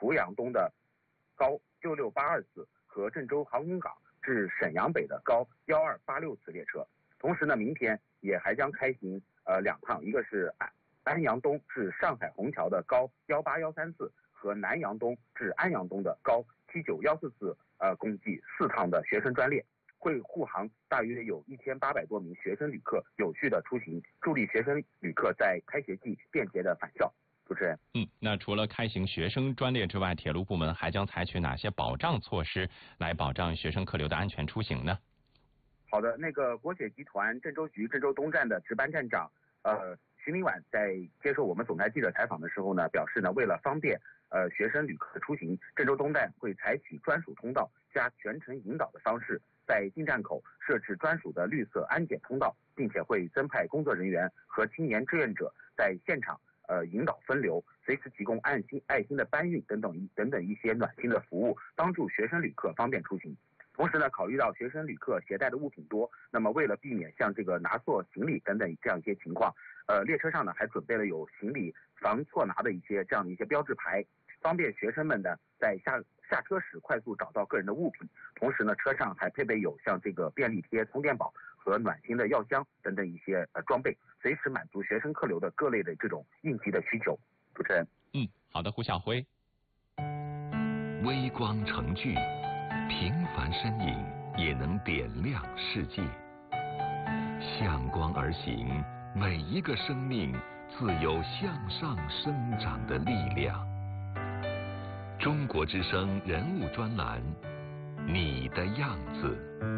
浏阳东的高6682次和郑州航空港至沈阳北的高1286次列车。同时呢，明天也还将开行2趟，一个是安阳东至上海虹桥的高1813次和南阳东至安阳东的高7914次，共计4趟的学生专列，会护航大约有1800多名学生旅客有序的出行，助力学生旅客在开学季便捷的返校。主持人， 那除了开行学生专列之外，铁路部门还将采取哪些保障措施来保障学生客流的安全出行呢？ 好的，国铁集团郑州局郑州东站的值班站长徐明晚在接受我们总台记者采访的时候呢，表示呢，为了方便学生旅客出行，郑州东站会采取专属通道加全程引导的方式，在进站口设置专属的绿色安检通道，并且会增派工作人员和青年志愿者在现场引导分流，随时提供爱心的搬运等等一些暖心的服务，帮助学生旅客方便出行。同时呢，考虑到学生旅客携带的物品多，那么为了避免像拿错行李等等这样一些情况，列车上呢还准备了有行李防错拿的这样的一些标志牌，方便学生们呢在下车时快速找到个人的物品。同时呢，车上还配备有像便利贴、充电宝和暖心的药箱等等一些装备，随时满足学生客流的各类的这种应急的需求。主持人， 好的，胡晓辉。 微光成炬，平凡身影也能点亮世界。向光而行，每一个生命自有向上生长的力量。中国之声人物专栏，你的样子。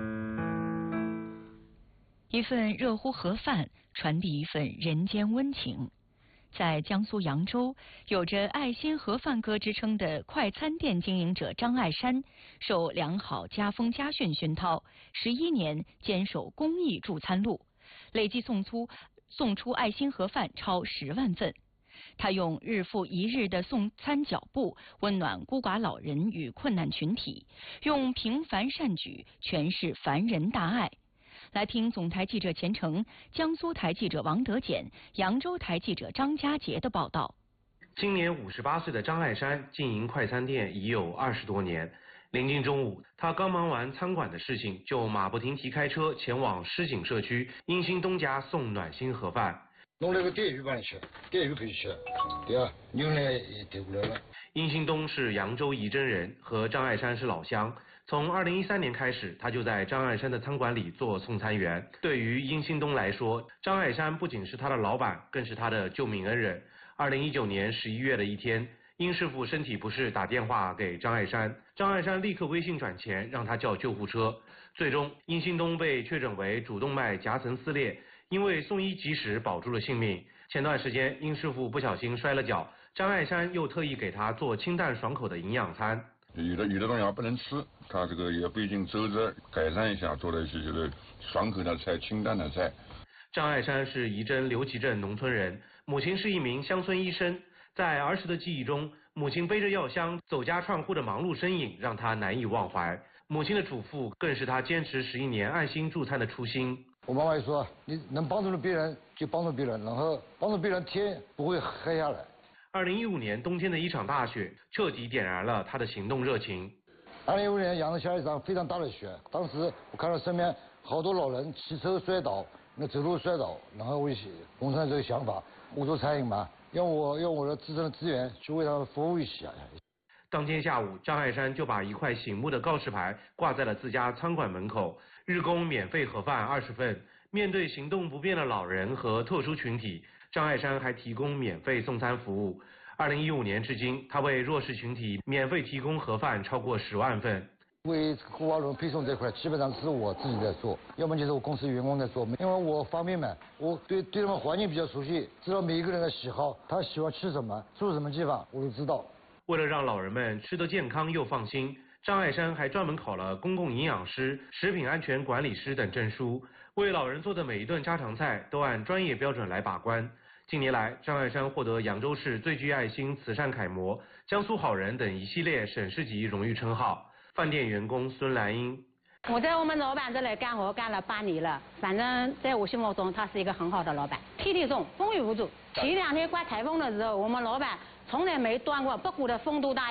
一份热乎盒饭，传递一份人间温情。在江苏扬州，有着爱心盒饭哥之称的快餐店经营者张爱山，受良好家风家训熏陶，11年坚守公益助餐路，累计送出爱心盒饭超10万份。他用日复一日的送餐脚步，温暖孤寡老人与困难群体，用平凡善举诠释凡人大爱。来听总台记者钱程、江苏台记者王德简、扬州台记者张家杰的报道。 今年58岁的张爱山经营快餐店已有20多年。临近中午，他刚忙完餐馆的事情，就马不停蹄开车前往狮井社区英兴东家送暖心盒饭。 弄了个电鱼帮你吃，电鱼可以吃，对啊，牛奶也点过来了。 殷兴东是扬州仪征人，和张爱山是老乡。从2013年开始，他就在张爱山的餐馆里做送餐员。对于殷兴东来说，张爱山不仅是他的老板，更是他的救命恩人。2019年11月的一天，殷师傅身体不适，打电话给张爱山，张爱山立刻微信转钱，让他叫救护车。最终，殷兴东被确诊为主动脉夹层撕裂，因为送医及时保住了性命。前段时间，殷师傅不小心摔了跤，张爱山又特意给他做清淡爽口的营养餐。 有的东西还不能吃，他这个也不一定周着改善一下，做了一些就是爽口的菜、清淡的菜。 张爱山是仪征刘集镇农村人，母亲是一名乡村医生。在儿时的记忆中，母亲背着药箱走家串户的忙碌身影让他难以忘怀。母亲的嘱咐更是他坚持11年爱心助餐的初心。 我妈妈也说，你能帮助别人就帮助别人，然后帮助别人天不会黑下来。 2015年冬天的一场大雪彻底点燃了他的行动热情。 2015年扬州下了一场非常大的雪，当时我看到身边好多老人骑车摔倒，走路摔倒，然后我萌生这个想法，我做餐饮嘛，用我的自身的资源去为他们服务一下。 当天下午，张爱山就把一块醒目的告示牌挂在了自家餐馆门口，日供免费盒饭20份。面对行动不便的老人和特殊群体，张爱山还提供免费送餐服务。2015年至今，他为弱势群体免费提供盒饭超过10万份。 为孤寡老人配送这块，基本上是我自己在做，要么就是我公司员工在做。因为我方便嘛，我对他们环境比较熟悉，知道每一个人的喜好，他喜欢吃什么，住什么地方，我都知道。 为了让老人们吃得健康又放心，张爱山还专门考了公共营养师、食品安全管理师等证书，为老人做的每一顿家常菜都按专业标准来把关。近年来，张爱山获得扬州市最具爱心慈善楷模、江苏好人等一系列省市级荣誉称号。饭店员工孙兰英， 我在我们老板这里干活干了8年了，反正在我心目中他是一个很好的老板，体力重，风雨无阻。前2天刮台风的时候，我们老板从来没端过不顾的风都大